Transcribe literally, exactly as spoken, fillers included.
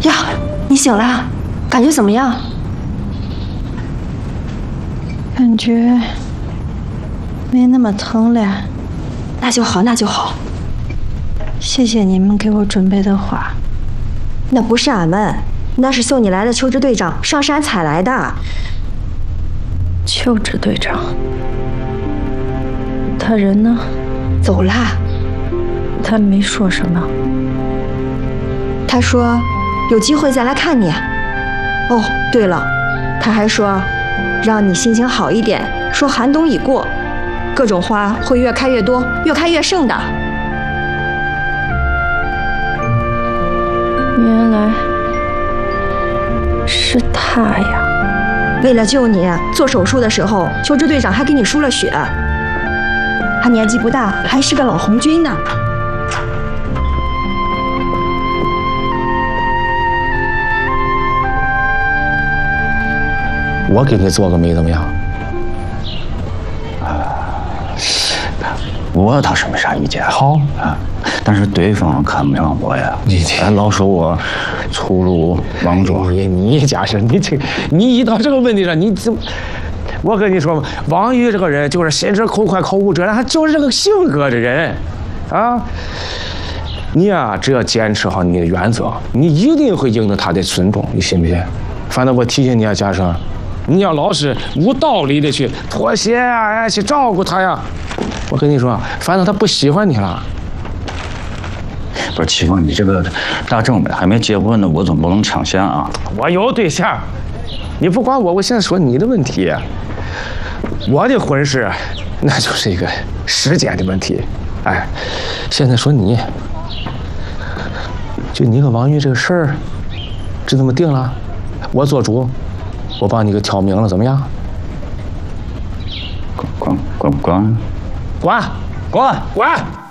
呀，你醒了，感觉怎么样？ 感觉没那么疼了。 那就好，那就好。 谢谢你们给我准备的花。 那不是俺们，那是送你来的求职队长上山采来的。 求职队长，他人呢？ 走啦。 他没说什么。 他说有机会再来看你。哦，对了，他还说让你心情好一点，说寒冬已过，各种花会越开越多，越开越盛的。 原来是他呀！ 为了救你，做手术的时候，求职队长还给你输了血。他年纪不大，还是个老红军呢。 我给你做个媒怎么样？ 我倒是没啥意见，好啊，但是对方看不上我呀， 你还老说我粗鲁莽撞。 你你家是，你这你一到这个问题上，你怎么？我跟你说嘛，王玉这个人就是心直口快、口无遮拦，他就是这个性格的人，啊。你呀，只要坚持好你的原则，你一定会赢得他的尊重，你信不信？反正我提醒你啊，家生，你要老是无道理的去妥协啊，哎，去照顾他呀。我跟你说，反正他不喜欢你了。 不是，启峰，你这个大正的还没结婚呢，我总不能抢先啊。 我有对象，你不管我，我现在说你的问题。我的婚事，那就是一个时间的问题。哎，现在说你，就你和王玉这个事儿，就这么定了，我做主，我帮你给挑明了，怎么样？ 管管管管。 滚滚滚！